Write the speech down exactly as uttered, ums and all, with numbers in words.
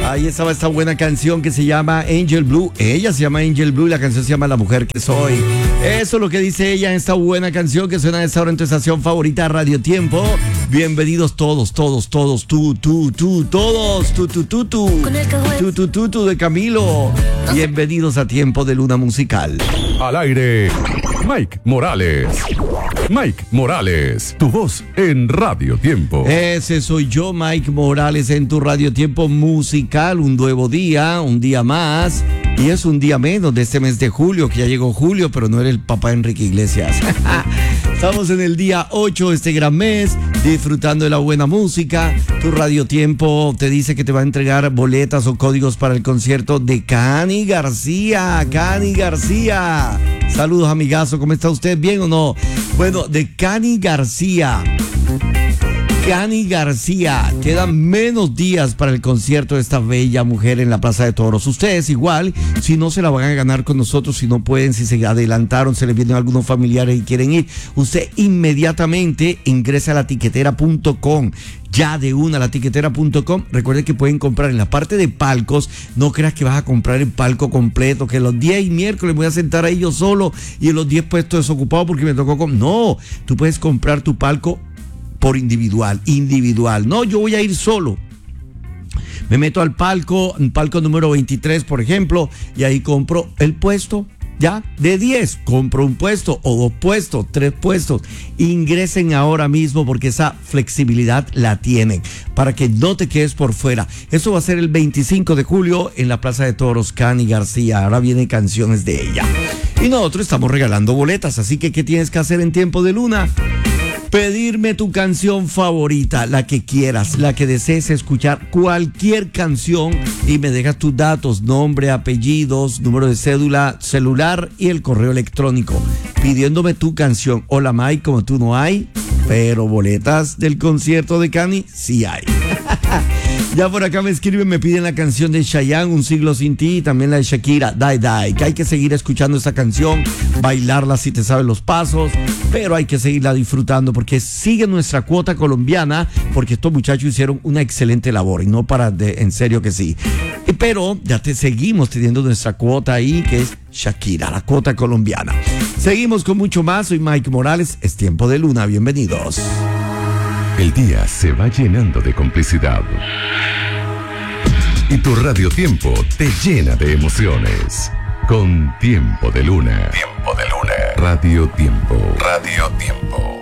Ahí estaba esta buena canción que se llama Angel Blue. Ella se llama Angel Blue y la canción se llama La Mujer que Soy. Eso es lo que dice ella en esta buena canción que suena a esta hora en tu estación favorita, Radio Tiempo. Bienvenidos todos, todos, todos, tú, tú, tú, todos, tú, tú, tú, tú, tú, tú, tú, tú de Camilo. Bienvenidos a Tiempo de Luna Musical. Al aire, Mike Morales. Mike Morales, tu voz en Radio Tiempo. Ese soy yo, Mike Morales, en tu Radio Tiempo Musical. Un nuevo día, un día más. Y es un día menos de este mes de julio, que ya llegó julio, pero no era el papá Enrique Iglesias. Estamos en el día ocho de este gran mes, disfrutando de la buena música. Tu Radio Tiempo te dice que te va a entregar boletas o códigos para el concierto de Cani García. Cani García. Saludos, amigazo. ¿Cómo está usted? ¿Bien o no? Bueno, de Cani García. Cani García, quedan menos días para el concierto de esta bella mujer en la Plaza de Toros. Ustedes igual, si no se la van a ganar con nosotros, si no pueden, si se adelantaron, se les vienen algunos familiares y quieren ir, usted inmediatamente ingresa a la tiquetera punto com. Ya de una, la tiquetera punto com. Recuerden que pueden comprar en la parte de palcos. No creas que vas a comprar el palco completo, que los días y miércoles voy a sentar ahí yo solo y en los diez puestos desocupados porque me tocó con... No, tú puedes comprar tu palco por individual, individual. No, yo voy a ir solo. Me meto al palco, palco número veintitrés, por ejemplo, y ahí compro el puesto, ya, de diez. Compro un puesto, o dos puestos, tres puestos. Ingresen ahora mismo porque esa flexibilidad la tienen, para que no te quedes por fuera. Eso va a ser el veinticinco de julio en la Plaza de Toros, Cani García. Ahora vienen canciones de ella. Y nosotros estamos regalando boletas, así que ¿qué tienes que hacer en Tiempo de Luna? Pedirme tu canción favorita, la que quieras, la que desees escuchar, cualquier canción, y me dejas tus datos, nombre, apellidos, número de cédula, celular y el correo electrónico, pidiéndome tu canción. Hola Mike, como tú no hay, pero boletas del concierto de Cani sí hay. Ya por acá me escriben, me piden la canción de Chayanne, Un Siglo Sin Ti, y también la de Shakira, Die Die, que hay que seguir escuchando esta canción, bailarla si te sabes los pasos, pero hay que seguirla disfrutando porque sigue nuestra cuota colombiana, porque estos muchachos hicieron una excelente labor y no para de, en serio que sí. Pero ya te seguimos teniendo nuestra cuota ahí, que es Shakira, la cuota colombiana. Seguimos con mucho más, soy Mike Morales, es Tiempo de Luna, bienvenidos. El día se va llenando de complicidad. Y tu Radio Tiempo te llena de emociones. Con Tiempo de Luna. Tiempo de Luna. Radio Tiempo. Radio Tiempo.